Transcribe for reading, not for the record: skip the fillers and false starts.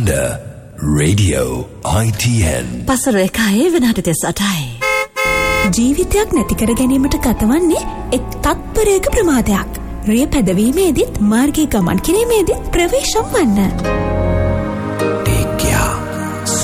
Ganda Radio ITN පසර 1 වෙනාට 38යි. ජීවිතයක් නැති කර ගැනීමට ගතවන්නේ එක් තත්පරයක ප්‍රමාදයක්. රිය පැදවීමේදීත් මාර්ගයේ ගමන් කිරීමේදීත් ප්‍රවේශම් වන්න.